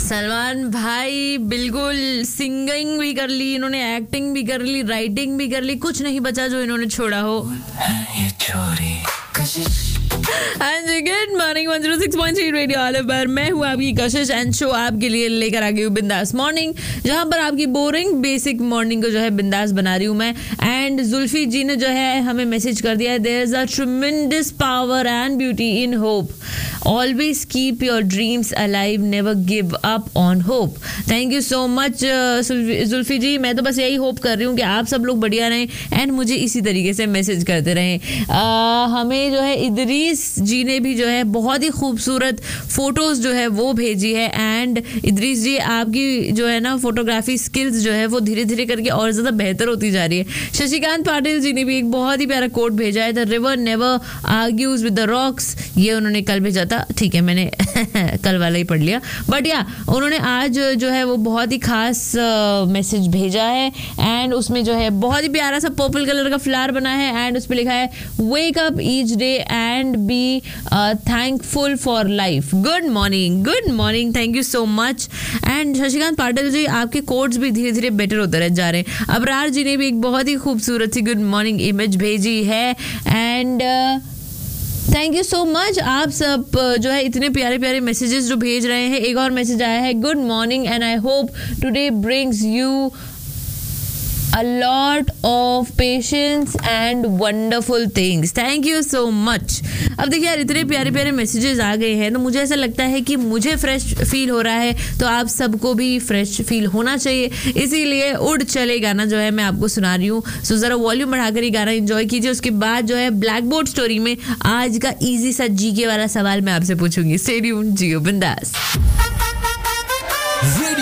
सलमान भाई बिल्कुल सिंगिंग भी कर ली इन्होंने, एक्टिंग भी कर ली, राइटिंग भी कर ली, कुछ नहीं बचा जो इन्होंने छोड़ा हो। हाँ जी, good morning 106.3 radio all over. मैं हूँ आपकी कशिश एंड शो आपके लिए लेकर आ गई हूँ बिंदास मॉर्निंग, जहाँ पर आपकी बोरिंग बेसिक मॉर्निंग को जो है बिंदास बना रही हूँ मैं। एंड जुल्फी जी ने जो है हमें मैसेज कर दिया है, there is a ट्रेमेंडस power and beauty in hope, always keep your dreams alive, never give up on hope. Thank you so much Zulfi जी। मैं तो बस यही होप कर रही हूँ कि आप सब लोग बढ़िया रहें एंड मुझे इसी तरीके से मैसेज करते रहें। हमें जो है इदरीस जी ने भी जो है बहुत ही खूबसूरत फोटोज जो है वो भेजी है। एंड इदरीस जी, आपकी जो है ना फोटोग्राफी स्किल्स जो है वो धीरे धीरे करके और ज़्यादा बेहतर होती जा रही है। शशिकांत पाटिल जी ने भी एक बहुत ही प्यारा कोट भेजा है, the river never argues with the rocks. ये उन्होंने कल भेजा था, ठीक है मैंने कल वाला ही पढ़ लिया, बट या उन्होंने आज जो है वो बहुत ही खास मैसेज भेजा है। एंड उसमें जो है बहुत ही प्यारा सा पर्पल कलर का फ्लावर बना है एंड उस पर लिखा है wake up each day and be thankful for life. Good morning, thank you so much. And Shashikant Patil ji, आपके कोड्स भी धीरे धीरे बेटर होते रह जा रहे हैं। अबरार जी ने भी एक बहुत ही खूबसूरत सी गुड मॉर्निंग इमेज भेजी है। And thank you so much. आप सब जो है इतने प्यारे प्यारे मैसेजेस जो भेज रहे हैं। एक और मैसेज आया है, good morning and I hope today brings you a lot of patience and wonderful things. Thank you so much. अब देखिए यार, इतने प्यारे प्यारे मैसेजेस आ गए हैं तो मुझे ऐसा लगता है कि मुझे फ्रेश फील हो रहा है तो आप सबको भी फ्रेश फील होना चाहिए। इसीलिए उड़ चले गाना जो है मैं आपको सुना रही हूँ। सो ज़रा वॉल्यूम बढ़ाकर ये गाना एंजॉय कीजिए। उसके बाद जो है ब्लैक बोर्ड स्टोरी में आज का इजी सा जीके वाला सवाल मैं आपसे पूछूंगी। स्टे ट्यून्ड, जियो बिंदास।